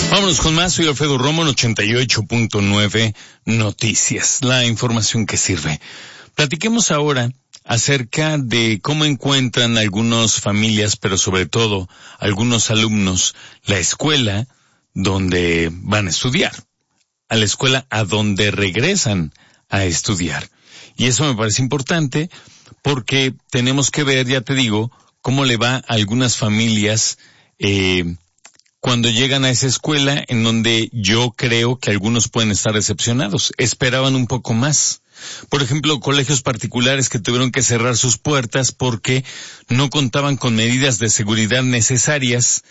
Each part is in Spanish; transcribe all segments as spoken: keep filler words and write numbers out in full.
Vámonos con más, soy Alfredo Romo en ochenta y ocho punto nueve Noticias, la información que sirve. Platiquemos ahora acerca de cómo encuentran algunas familias, pero sobre todo algunos alumnos, la escuela donde van a estudiar, a la escuela a donde regresan a estudiar. Y eso me parece importante porque tenemos que ver, ya te digo, cómo le va a algunas familias eh, cuando llegan a esa escuela en donde yo creo que algunos pueden estar decepcionados. Esperaban un poco más. Por ejemplo, colegios particulares que tuvieron que cerrar sus puertas porque no contaban con medidas de seguridad necesarias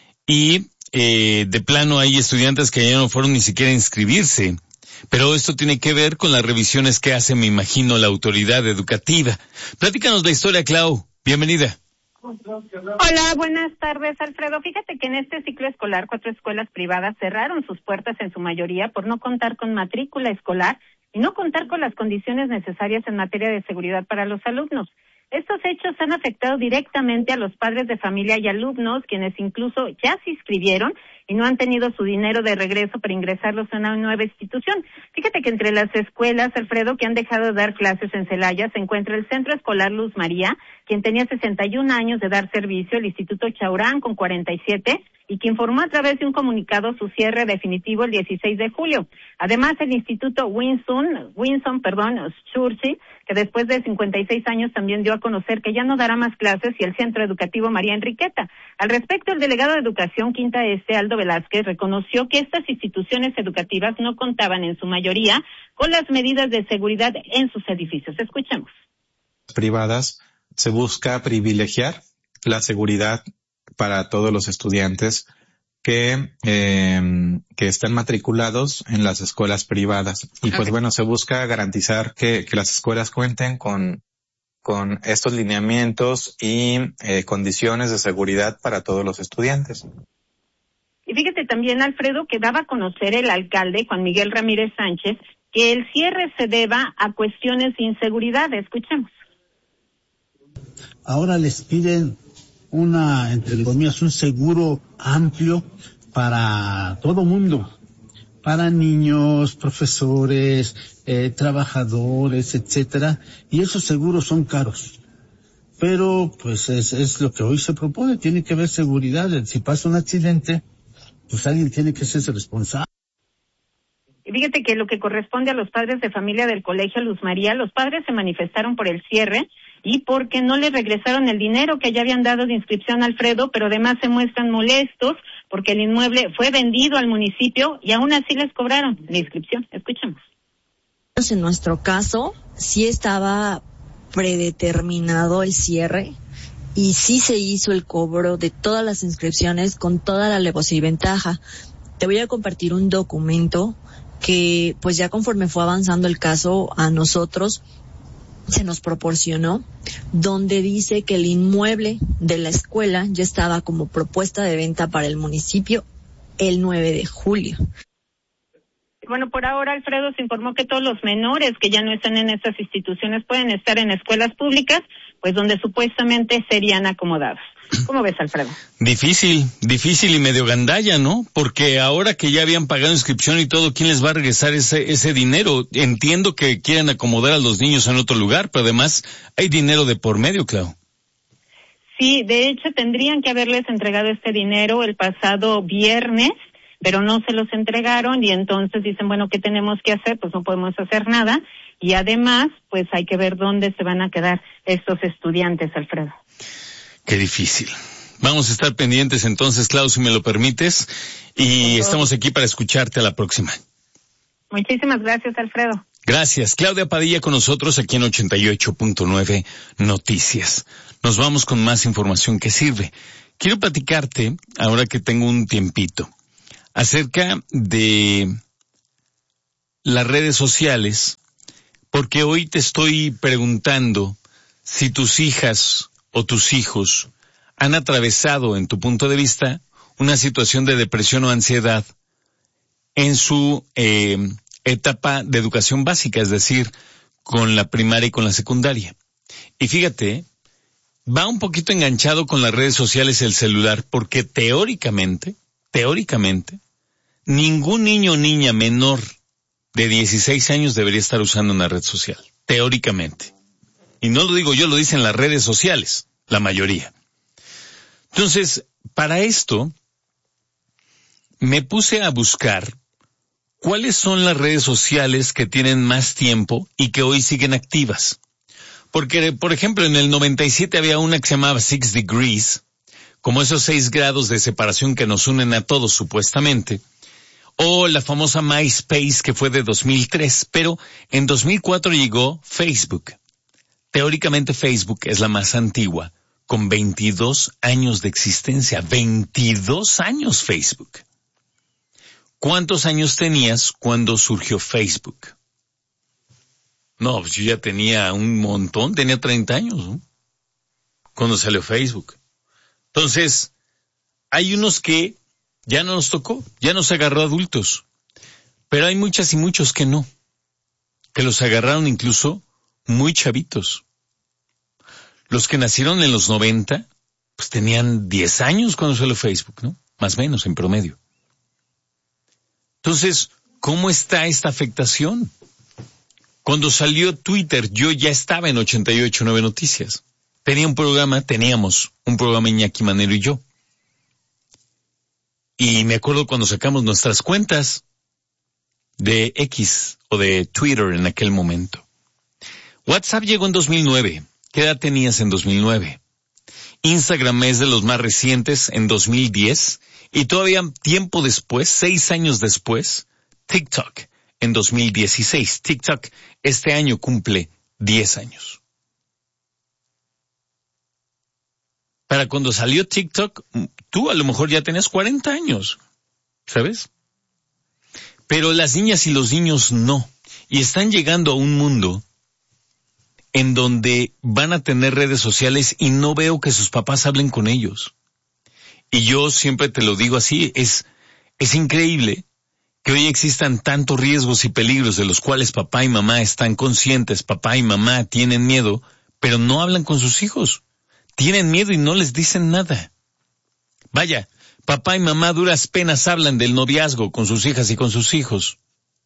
y eh, de plano hay estudiantes que ya no fueron ni siquiera a inscribirse. Pero esto tiene que ver con las revisiones que hace, me imagino, la autoridad educativa. Platícanos la historia, Clau. Bienvenida. Hola, buenas tardes, Alfredo. Fíjate que en este ciclo escolar cuatro escuelas privadas cerraron sus puertas en su mayoría por no contar con matrícula escolar y no contar con las condiciones necesarias en materia de seguridad para los alumnos. Estos hechos han afectado directamente a los padres de familia y alumnos, quienes incluso ya se inscribieron y no han tenido su dinero de regreso para ingresarlos a una nueva institución. Fíjate que entre las escuelas, Alfredo, que han dejado de dar clases en Celaya, se encuentra el Centro Escolar Luz María, quien tenía sesenta y un años de dar servicio, el Instituto Chaurán con cuarenta y siete, y que informó a través de un comunicado su cierre definitivo el dieciséis de julio. Además, el Instituto Winson, Winson, perdón, Churchill, que después de cincuenta y seis años también dio a conocer que ya no dará más clases, y el Centro Educativo María Enriqueta. Al respecto, el delegado de Educación Quinta Este, Aldo Velázquez, reconoció que estas instituciones educativas no contaban en su mayoría con las medidas de seguridad en sus edificios. Escuchemos. Privadas se busca privilegiar la seguridad para todos los estudiantes que eh, que están matriculados en las escuelas privadas. Y pues okay. bueno, se busca garantizar que, que las escuelas cuenten con con estos lineamientos y eh, condiciones de seguridad para todos los estudiantes. Y fíjate también, Alfredo, que daba a conocer el alcalde, Juan Miguel Ramírez Sánchez, que el cierre se deba a cuestiones de inseguridad. Escuchemos. Ahora les piden una, entre comillas, un seguro amplio para todo mundo, para niños, profesores, eh, trabajadores, etcétera, y esos seguros son caros. Pero, pues, es, es lo que hoy se propone, tiene que haber seguridad. Si pasa un accidente, pues alguien tiene que ser responsable. Y fíjate que lo que corresponde a los padres de familia del Colegio Luz María, los padres se manifestaron por el cierre y porque no les regresaron el dinero que ya habían dado de inscripción a Alfredo, pero además se muestran molestos porque el inmueble fue vendido al municipio y aún así les cobraron la inscripción. Escuchemos. En nuestro caso, sí estaba predeterminado el cierre y sí se hizo el cobro de todas las inscripciones con toda la alevosía y ventaja. Te voy a compartir un documento que, pues ya conforme fue avanzando el caso, a nosotros se nos proporcionó, donde dice que el inmueble de la escuela ya estaba como propuesta de venta para el municipio el nueve de julio. Bueno, por ahora, Alfredo, se informó que todos los menores que ya no están en estas instituciones pueden estar en escuelas públicas, pues donde supuestamente serían acomodados. ¿Cómo ves, Alfredo? Difícil, difícil y medio gandalla, ¿no? Porque ahora que ya habían pagado inscripción y todo, ¿quién les va a regresar ese ese dinero? Entiendo que quieren acomodar a los niños en otro lugar, pero además hay dinero de por medio, Clau. Sí, de hecho tendrían que haberles entregado este dinero el pasado viernes, pero no se los entregaron y entonces dicen, bueno, ¿qué tenemos que hacer? Pues no podemos hacer nada y además, pues hay que ver dónde se van a quedar estos estudiantes, Alfredo. Qué difícil. Vamos a estar pendientes entonces, Clau, si me lo permites, y estamos aquí para escucharte a la próxima. Muchísimas gracias, Alfredo. Gracias. Claudia Padilla con nosotros aquí en ochenta y ocho punto nueve Noticias. Nos vamos con más información que sirve. Quiero platicarte, ahora que tengo un tiempito, acerca de las redes sociales, porque hoy te estoy preguntando si tus hijas o tus hijos han atravesado, en tu punto de vista, una situación de depresión o ansiedad en su eh, etapa de educación básica, es decir, con la primaria y con la secundaria. Y fíjate, va un poquito enganchado con las redes sociales el celular, porque teóricamente, teóricamente, ningún niño o niña menor de dieciséis años debería estar usando una red social, teóricamente. Y no lo digo yo, lo dicen las redes sociales, la mayoría. Entonces, para esto, me puse a buscar cuáles son las redes sociales que tienen más tiempo y que hoy siguen activas. Porque, por ejemplo, en el noventa y siete había una que se llamaba Six Degrees, como esos seis grados de separación que nos unen a todos supuestamente, o la famosa MySpace que fue de dos mil tres, pero en dos mil cuatro llegó Facebook. Teóricamente Facebook es la más antigua, con veintidós años de existencia. veintidós años Facebook. ¿Cuántos años tenías cuando surgió Facebook? No, pues yo ya tenía un montón, tenía treinta años, ¿no? Cuando salió Facebook. Entonces, hay unos que ya no nos tocó, ya nos agarró adultos, pero hay muchas y muchos que no, que los agarraron incluso muy chavitos. Los que nacieron en los noventa, pues tenían diez años cuando salió Facebook, ¿no? Más o menos, en promedio. Entonces, ¿cómo está esta afectación? Cuando salió Twitter, yo ya estaba en ochenta y ocho punto nueve Noticias. Tenía un programa, teníamos un programa Iñaki Manero y yo. Y me acuerdo cuando sacamos nuestras cuentas de X o de Twitter en aquel momento. WhatsApp llegó en dos mil nueve. ¿Qué edad tenías en dos mil nueve? Instagram es de los más recientes en dos mil diez. Y todavía tiempo después, seis años después, TikTok en dos mil dieciséis. TikTok este año cumple diez años. Para cuando salió TikTok, tú a lo mejor ya tenías cuarenta años, ¿sabes? Pero las niñas y los niños no. Y están llegando a un mundo en donde van a tener redes sociales y no veo que sus papás hablen con ellos. Y yo siempre te lo digo así, es, es increíble que hoy existan tantos riesgos y peligros de los cuales papá y mamá están conscientes, papá y mamá tienen miedo, pero no hablan con sus hijos. Tienen miedo y no les dicen nada. Vaya, papá y mamá a duras penas hablan del noviazgo con sus hijas y con sus hijos.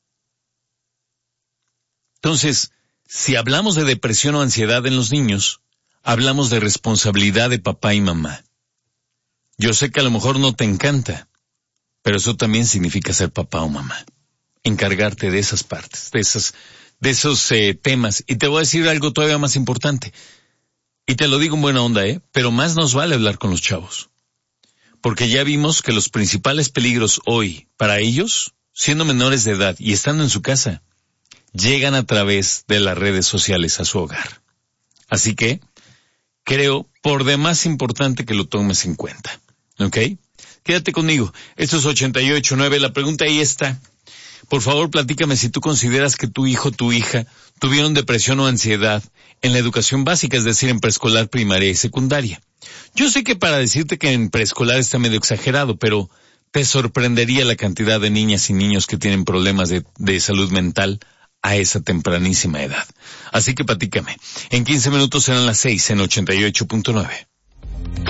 Entonces, si hablamos de depresión o ansiedad en los niños, hablamos de responsabilidad de papá y mamá. Yo sé que a lo mejor no te encanta, pero eso también significa ser papá o mamá. Encargarte de esas partes, de esas, de esos eh, temas. Y te voy a decir algo todavía más importante. Y te lo digo en buena onda, ¿eh? Pero más nos vale hablar con los chavos. Porque ya vimos que los principales peligros hoy, para ellos, siendo menores de edad y estando en su casa, llegan a través de las redes sociales a su hogar. Así que, creo, por demás importante que lo tomes en cuenta. ¿Ok? Quédate conmigo. Esto es ochenta y ocho punto nueve. La pregunta ahí está. Por favor, platícame si tú consideras que tu hijo o tu hija tuvieron depresión o ansiedad en la educación básica, es decir, en preescolar, primaria y secundaria. Yo sé que para decirte que en preescolar está medio exagerado, pero te sorprendería la cantidad de niñas y niños que tienen problemas de, de salud mental a esa tempranísima edad. Así que platícame. En quince minutos serán las seis en ochenta y ocho punto nueve.